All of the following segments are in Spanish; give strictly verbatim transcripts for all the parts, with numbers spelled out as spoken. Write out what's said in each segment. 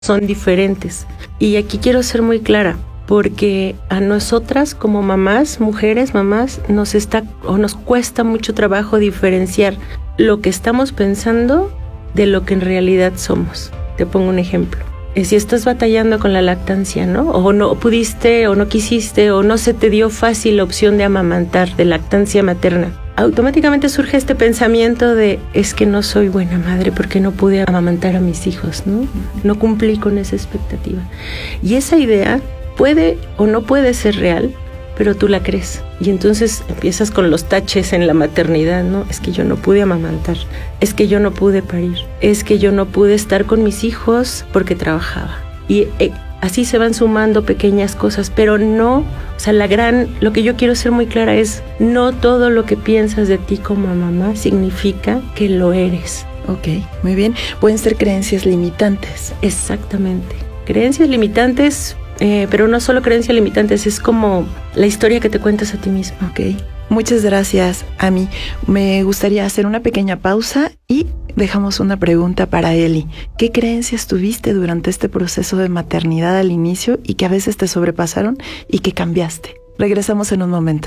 son diferentes. Y aquí quiero ser muy clara, porque a nosotras como mamás, mujeres, mamás, nos está o nos cuesta mucho trabajo diferenciar lo que estamos pensando de lo que en realidad somos. Te pongo un ejemplo. Si estás batallando con la lactancia, ¿no? O no pudiste, o no quisiste, o no se te dio fácil la opción de amamantar, de lactancia materna, automáticamente surge este pensamiento de, es que no soy buena madre porque no pude amamantar a mis hijos, ¿no? No cumplí con esa expectativa. Y esa idea puede o no puede ser real, pero tú la crees. Y entonces empiezas con los taches en la maternidad, ¿no? Es que yo no pude amamantar, es que yo no pude parir, es que yo no pude estar con mis hijos porque trabajaba. Y eh, así se van sumando pequeñas cosas, pero no, o sea, la gran, lo que yo quiero ser muy clara es, no todo lo que piensas de ti como mamá significa que lo eres. Ok, muy bien. Pueden ser creencias limitantes. Exactamente. Creencias limitantes, eh, pero no solo creencias limitantes, es como la historia que te cuentas a ti mismo. Ok, muchas gracias, Ami. Me gustaría hacer una pequeña pausa y dejamos una pregunta para Eli. ¿Qué creencias tuviste durante este proceso de maternidad al inicio y que a veces te sobrepasaron y que cambiaste? Regresamos en un momento.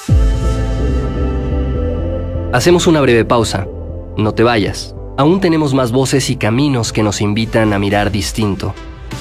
Hacemos una breve pausa. No te vayas. Aún tenemos más voces y caminos que nos invitan a mirar distinto.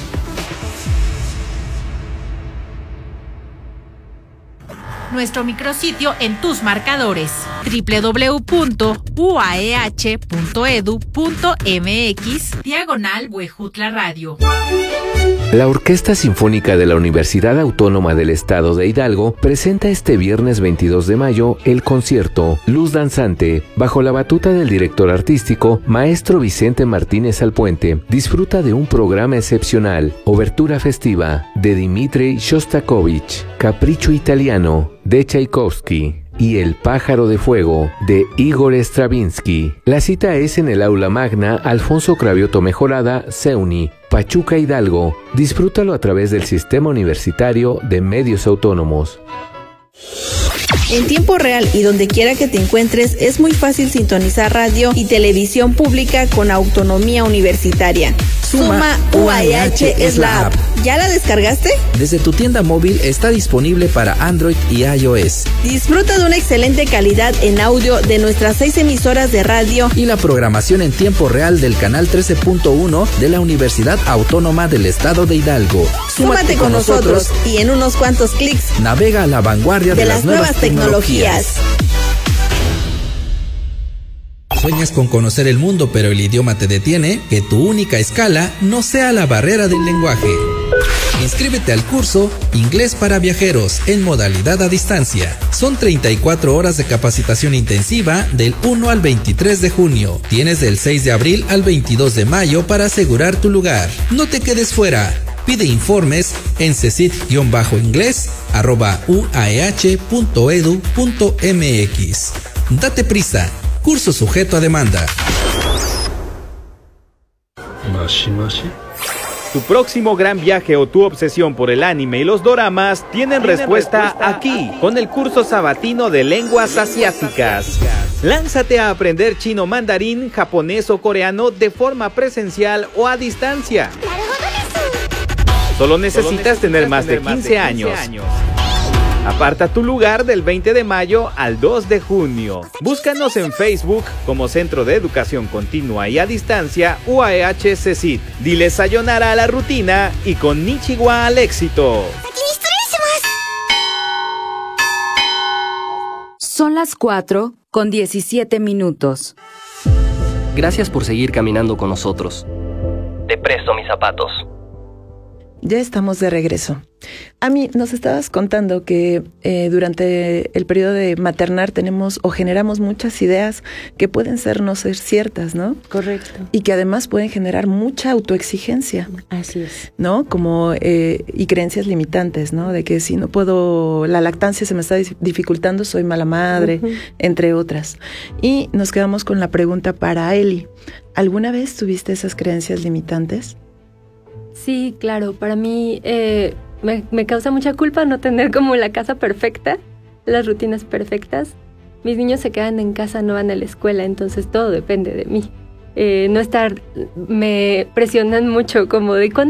Nuestro micrositio en tus marcadores, doble u doble u doble u punto u a e h punto e d u punto m x diagonal Huejutla Radio. La Orquesta Sinfónica de la Universidad Autónoma del Estado de Hidalgo presenta este viernes veintidós de mayo el concierto Luz Danzante, bajo la batuta del director artístico, maestro Vicente Martínez Alpuente. Disfruta de un programa excepcional, obertura festiva de Dmitri Shostakovich, Capricho Italiano de Tchaikovsky y El Pájaro de Fuego de Igor Stravinsky. La cita es en el Aula Magna Alfonso Cravioto Mejorada, CEUNY, Pachuca, Hidalgo. Disfrútalo a través del Sistema Universitario de Medios Autónomos. En tiempo real y donde quiera que te encuentres, es muy fácil sintonizar radio y televisión pública con autonomía universitaria. Suma U A E H es la app. ¿Ya la descargaste? Desde tu tienda móvil está disponible para Android y iOS. Disfruta de una excelente calidad en audio de nuestras seis emisoras de radio y la programación en tiempo real del canal trece punto uno de la Universidad Autónoma del Estado de Hidalgo. Súmate con nosotros y en unos cuantos clics navega a la vanguardia de, de las, las nuevas tecnologías. tecnologías. ¿Sueñas con conocer el mundo pero el idioma te detiene? Que tu única escala no sea la barrera del lenguaje. Inscríbete al curso Inglés para Viajeros en modalidad a distancia. Son treinta y cuatro horas de capacitación intensiva del uno al veintitrés de junio. Tienes del seis de abril al veintidós de mayo para asegurar tu lugar. No te quedes fuera. Pide informes en cesit-inglés arroba u a e h punto e d u punto m x. Date prisa. Curso sujeto a demanda. Tu próximo gran viaje o tu obsesión por el anime y los doramas tienen respuesta, respuesta aquí, con el curso sabatino de lenguas asiáticas. Lánzate a aprender chino, mandarín, japonés o coreano de forma presencial o a distancia. Solo necesitas, Solo necesitas tener más de quince años. Aparta tu lugar del veinte de mayo al dos de junio. Búscanos en Facebook como Centro de Educación Continua y a Distancia U A E H CECIT. Dile sayonara a la rutina y konnichiwa al éxito. Son las cuatro con diecisiete minutos. Gracias por seguir caminando con nosotros. Te presto mis zapatos. Ya estamos de regreso. Ami, nos estabas contando que eh, durante el periodo de maternar tenemos o generamos muchas ideas que pueden ser no ser ciertas, ¿no? Correcto. Y que además pueden generar mucha autoexigencia. Así es. ¿No? Como, eh, y creencias limitantes, ¿no? De que si no puedo, la lactancia se me está dificultando, soy mala madre, uh-huh. entre otras. Y nos quedamos con la pregunta para Eli. ¿Alguna vez tuviste esas creencias limitantes? Sí, claro, para mí eh, me, me causa mucha culpa no tener como la casa perfecta, las rutinas perfectas. Mis niños se quedan en casa, no van a la escuela, entonces todo depende de mí. eh, no estar, me presionan mucho como de cuándo